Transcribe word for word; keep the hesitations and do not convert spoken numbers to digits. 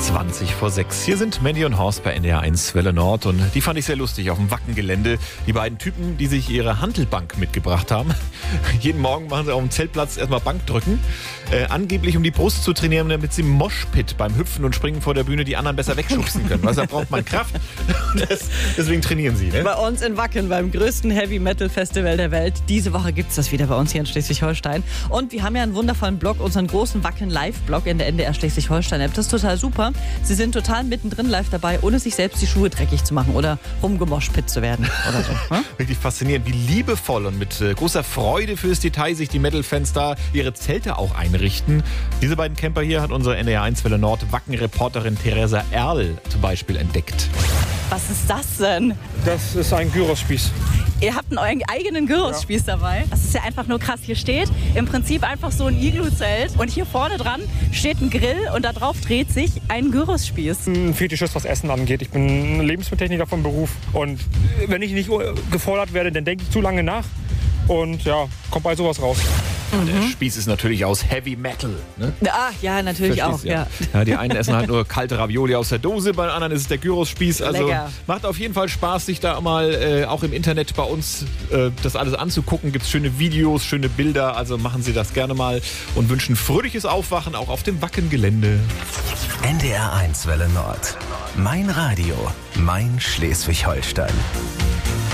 zwanzig vor sechs. Hier sind Mandy und Horst bei N D R eins Welle Nord und die fand ich sehr lustig auf dem Wackengelände. Die beiden Typen, die sich ihre Hantelbank mitgebracht haben. Jeden Morgen machen sie auf dem Zeltplatz erstmal Bankdrücken. Äh, angeblich um die Brust zu trainieren, damit sie im Moshpit beim Hüpfen und Springen vor der Bühne die anderen besser wegschubsen können. Was, da braucht man Kraft. Das, deswegen trainieren sie. Ne? Bei uns in Wacken, beim größten Heavy-Metal-Festival der Welt. Diese Woche gibt es das wieder bei uns hier in Schleswig-Holstein. Und wir haben ja einen wundervollen Blog, unseren großen Wacken-Live-Blog in der N D R Schleswig-Holstein-App. Das ist total super. Sie sind total mittendrin live dabei, ohne sich selbst die Schuhe dreckig zu machen oder rumgemoshpit zu werden oder so. Hm? Wirklich faszinierend, wie liebevoll und mit äh, großer Freude fürs Detail sich die Metal-Fans da ihre Zelte auch einrichten. Diese beiden Camper hier hat unsere N D R eins Welle Nord Wacken-Reporterin Theresa Erl zum Beispiel entdeckt. Was ist das denn? Das ist ein Gyrospieß. Ihr habt einen euren eigenen Gyrospieß ja. dabei. Das ist ja einfach nur krass. Hier steht im Prinzip einfach so ein Iglu-Zelt und hier vorne dran steht ein Grill und da drauf dreht sich ein Gyrospieß. Ein Fetischist, was Essen angeht. Ich bin Lebensmittelltechniker vom Beruf und wenn ich nicht gefordert werde, dann denke ich zu lange nach und ja, kommt bei sowas raus. Mhm. Der Spieß ist natürlich aus Heavy Metal. Ne? Ah, ja, natürlich auch. Ja. Ja. Ja, die einen essen halt nur kalte Ravioli aus der Dose, bei den anderen ist es der Gyrospieß. Also Lecker. Macht auf jeden Fall Spaß, sich da mal äh, auch im Internet bei uns äh, das alles anzugucken. Gibt es schöne Videos, schöne Bilder. Also machen Sie das gerne mal und wünschen fröhliches Aufwachen auch auf dem Wackengelände. N D R eins Welle Nord. Mein Radio, mein Schleswig-Holstein.